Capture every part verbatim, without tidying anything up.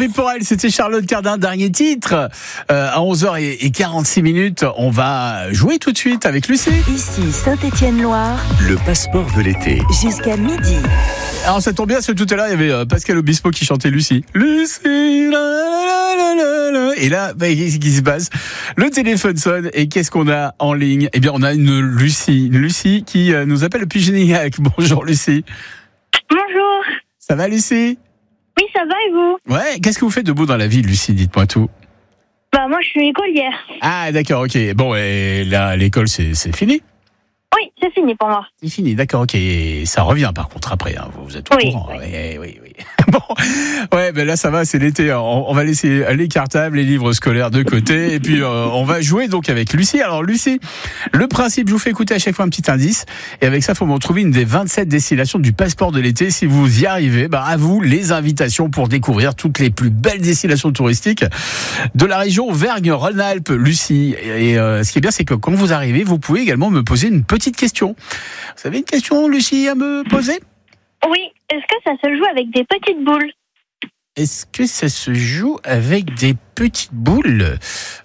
fait pour elle, c'était Charlotte Cardin, dernier titre. Euh, à onze heures quarante-six minutes, on va jouer tout de suite avec Lucie. Ici Saint-Étienne-Loire. Le passeport de l'été. Jusqu'à midi. Alors ça tombe bien, parce que tout à l'heure, il y avait euh, Pascal Obispo qui chantait Lucie. Lucie, la, la, la, la, la. Et là, bah, qu'est-ce qui se passe? Le téléphone sonne, et qu'est-ce qu'on a en ligne? Eh bien, on a une Lucie. Une Lucie qui euh, nous appelle depuis Géniac. Bonjour Lucie. Bonjour. Ça va Lucie? Oui, ça va et vous? Ouais, qu'est-ce que vous faites de beau dans la vie, Lucie? Dites-moi tout. Bah moi je suis écolière. Ah d'accord, ok. Bon, et là, l'école, c'est, c'est fini? Oui, c'est fini pour moi. C'est fini, d'accord, ok. Et ça revient par contre après, hein. Vous êtes au Oui, courant. oui. Oui, oui, oui. Bon, ouais, ben là ça va, c'est l'été. On, on va laisser les cartables, les livres scolaires de côté, et puis euh, on va jouer donc avec Lucie. Alors Lucie, le principe, je vous fais écouter à chaque fois un petit indice, et avec ça, il faut me trouver une des vingt-sept destinations du passeport de l'été. Si vous y arrivez, bah à vous les invitations pour découvrir toutes les plus belles destinations touristiques de la région Auvergne-Rhône-Alpes, Lucie. Et euh, ce qui est bien, c'est que quand vous arrivez, vous pouvez également me poser une petite question. Vous avez une question, Lucie, à me poser? Oui, est-ce que ça se joue avec des petites boules? Est-ce que ça se joue avec des petites boules?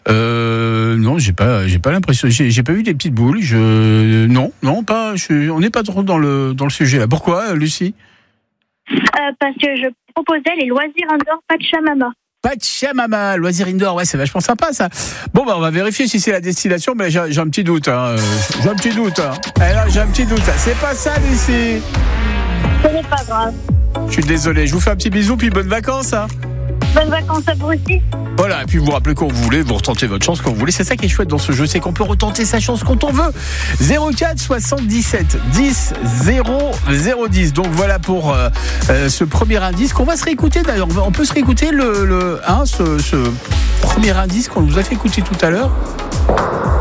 Euh, non, j'ai pas, j'ai pas l'impression. J'ai, j'ai pas vu des petites boules. Je, non, non, pas. Je, on n'est pas trop dans le dans le sujet là. Pourquoi, Lucie? euh, Parce que je proposais les loisirs indoor Pachamama. Pachamama, loisir indoor, ouais, c'est vachement sympa ça. Bon, bah on va vérifier si c'est la destination, mais j'ai, j'ai un petit doute. Hein. J'ai un petit doute. Hein. Alors, j'ai un petit doute. C'est pas ça, Lucie. Ce n'est pas grave. Je suis désolé. Je vous fais un petit bisou, puis bonnes vacances. Hein. Bonnes vacances à vous aussi. Voilà, et puis vous vous rappelez quand vous voulez, vous retentez votre chance quand vous voulez. C'est ça qui est chouette dans ce jeu, c'est qu'on peut retenter sa chance quand on veut. zéro quatre soixante-dix-sept dix zéro zéro dix. Donc voilà pour euh, euh, ce premier indice qu'on va se réécouter d'ailleurs. On, va, on peut se réécouter le, le hein, ce, ce premier indice qu'on vous a fait écouter tout à l'heure.